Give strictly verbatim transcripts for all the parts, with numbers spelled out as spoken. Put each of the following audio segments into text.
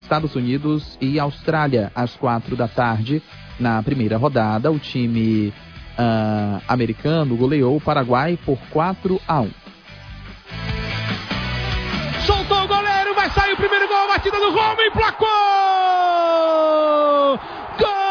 Estados Unidos e Austrália, às quatro da tarde. Na primeira rodada, o time uh, americano goleou o Paraguai por quatro a um. Soltou o goleiro, vai sair o primeiro gol, a batida do Romo, emplacou! Gol!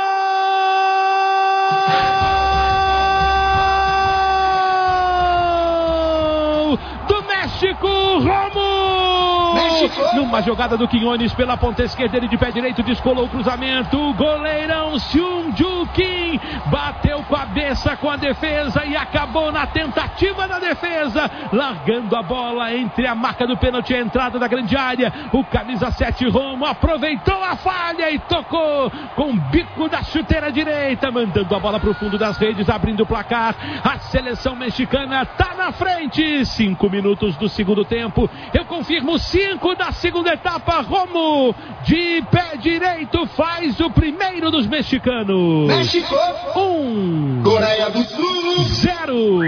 Do México, Romo! México! Numa jogada do Quinones pela ponta esquerda, ele de pé direito descolou o cruzamento, o goleirão Seung-Ju Kim bateu cabeça com a defesa e acabou na tentativa da defesa, largando a bola entre a marca do pênalti e a entrada da grande área. O camisa sete Romo aproveitou a falha e tocou com o bico da chuteira direita, mandando a bola para o fundo das redes, abrindo o placar. A seleção mexicana está na frente. Cinco minutos do segundo tempo. Eu confirmo, cinco da segunda etapa. Romo de pé direito faz o primeiro dos mexicanos. México um, Coreia do Sul zero.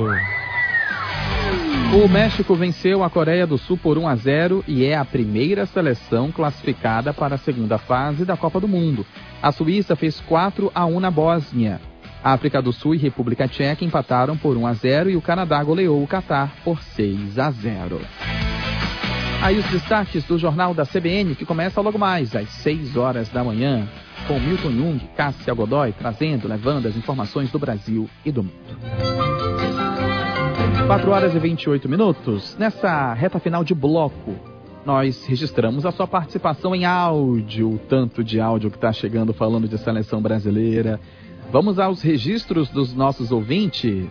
O México venceu a Coreia do Sul por um a zero e é a primeira seleção classificada para a segunda fase da Copa do Mundo. A Suíça fez quatro a um na Bósnia. A África do Sul e República Tcheca empataram por um a zero e o Canadá goleou o Catar por seis a zero. Aí os destaques do Jornal da C B N, que começa logo mais às seis horas da manhã, com Milton Jung, Cássia Godoy, trazendo, levando as informações do Brasil e do mundo. quatro horas e vinte e oito minutos. Nessa reta final de bloco, nós registramos a sua participação em áudio, o tanto de áudio que está chegando falando de seleção brasileira. Vamos aos registros dos nossos ouvintes.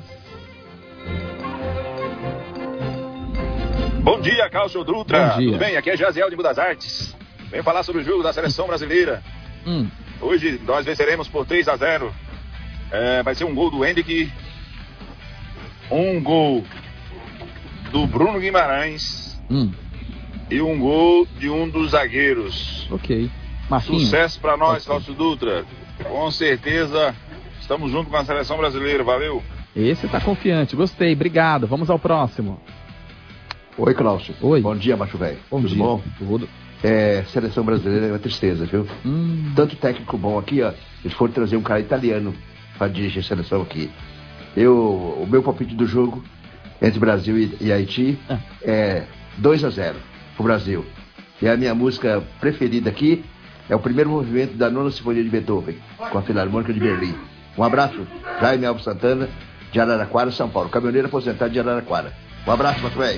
Bom dia, Cássio Dutra. Bom dia. Tudo bem? Aqui é Jaziel de Budas Artes. Venho falar sobre o jogo da seleção brasileira. Hum. Hoje nós venceremos por três a zero. É, vai ser um gol do Henrique, um gol do Bruno Guimarães hum. e um gol de um dos zagueiros. Ok. Marquinhos. Sucesso para nós, okay. Cássio Dutra. Com certeza estamos juntos com a seleção brasileira. Valeu. Esse tá confiante. Gostei. Obrigado. Vamos ao próximo. Oi, Cláudio. Oi. Bom dia, macho velho. Bom Tudo dia. bom? Tudo. É, seleção brasileira é uma tristeza, viu? Hum. Tanto técnico bom aqui, ó. Eles foram trazer um cara italiano para dirigir a seleção aqui. Eu, o meu palpite do jogo entre Brasil e, e Haiti ah. é dois a zero pro Brasil. E a minha música preferida aqui é o primeiro movimento da nona Sinfonia de Beethoven, com a Filarmônica de Berlim. Um abraço, Jaime Alves Santana, de Araraquara, São Paulo. Caminhoneiro aposentado de Araraquara. Um abraço, macho velho.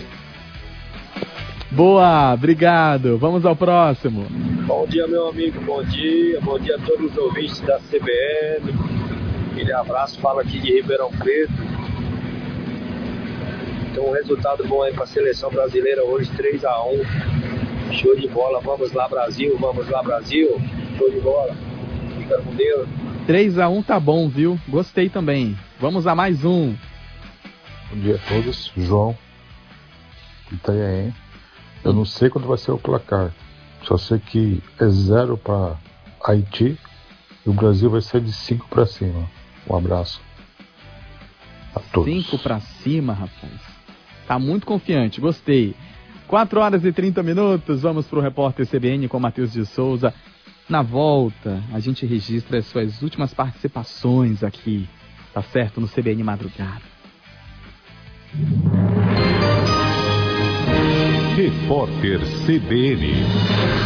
Boa, obrigado. Vamos ao próximo. Bom dia, meu amigo. Bom dia. Bom dia a todos os ouvintes da C B N. Aquele abraço, fala aqui de Ribeirão Preto. Então, um resultado bom aí para a seleção brasileira hoje, três a um. Show de bola. Vamos lá, Brasil. Vamos lá, Brasil. Show de bola. Fica com Deus. três a um tá bom, viu? Gostei também. Vamos a mais um. Bom dia a todos. João, Itanhaém. Eu não sei quando vai ser o placar. Só sei que é zero para Haiti e o Brasil vai ser de cinco para cima. Um abraço a todos. cinco para cima, rapaz. Tá muito confiante, gostei. quatro horas e trinta minutos. Vamos pro repórter C B N com Matheus de Souza. Na volta, a gente registra as suas últimas participações aqui, tá certo? No C B N Madrugada. Repórter C B N.